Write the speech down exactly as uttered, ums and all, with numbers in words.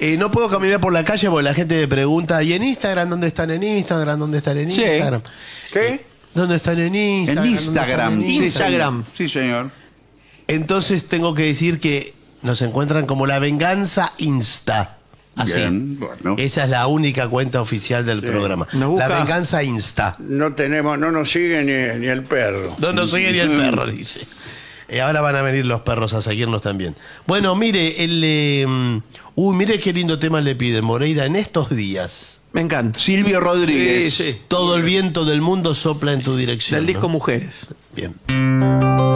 Eh, no puedo caminar por la calle porque la gente me pregunta, ¿y en Instagram dónde están en Instagram? ¿Dónde están en Sí. Instagram? ¿Qué? ¿Dónde están en Instagram? En ¿Dónde están Instagram. en Sí, Instagram? señor. Sí, señor. Entonces tengo que decir que nos encuentran como La Venganza Insta. Así. Bien, bueno. Esa es la única cuenta oficial del programa. Nos busca- La Venganza Insta. No tenemos, no nos sigue ni, ni el perro. No nos sigue ni el perro, dice. Eh, ahora van a venir los perros a seguirnos también. Bueno, mire, el... eh, uy, mire qué lindo tema le piden, Moreira, en estos días. Me encanta. Silvio Rodríguez. Sí, sí. Todo el viento del mundo sopla en tu dirección. Del disco ¿no? Mujeres. Bien.